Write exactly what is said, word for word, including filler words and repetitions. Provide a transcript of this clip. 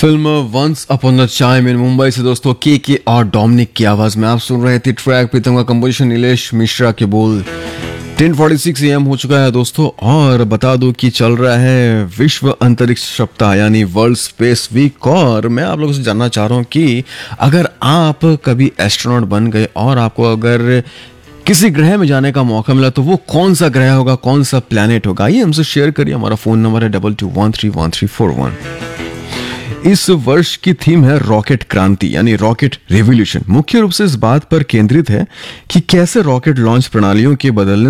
Film once upon a time in Mumbai से दोस्तों के के और डोमिनिक की आवाज में आप सुन रहे थे ट्रैक प्रीतम का कंपोजिशन नीलेश मिश्रा के बोल। Ten forty six A M हो चुका है दोस्तों और बता दूं कि चल रहा है विश्व अंतरिक्ष सप्ताह यानी वर्ल्ड स्पेस वीक। और मैं आप लोगों से जानना चाह रहा हूं कि अगर आप कभी एस्ट्रोनॉट बन गए और आपको अगर किसी ग्रह में जाने का मौका मिला तो वो कौन सा ग्रह होगा, कौन सा प्लैनेट होगा, ये हमसे शेयर करिए। हमारा फोन नंबर है double two one three one three four one. इस वर्ष की थीम है रॉकेट क्रांति यानी रॉकेट रेवोल्यूशन। मुख्य रूप से इस बात पर केंद्रित है कि कैसे रॉकेट लॉन्च प्रणालियों के बदलने